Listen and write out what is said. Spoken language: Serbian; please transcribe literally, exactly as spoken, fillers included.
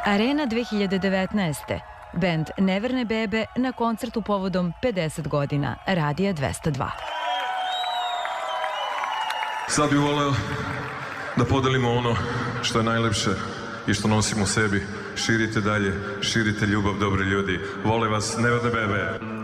Arena dve hiljade devetnaeste. Bend Neverne bebe na koncertu povodom pedeset godina Radija dvesta dva. Sad bih voleo da podelimo ono što je najlepše i što nosimo u sebi. Širite dalje, širite ljubav, dobri ljudi. Vole vas Neverne bebe.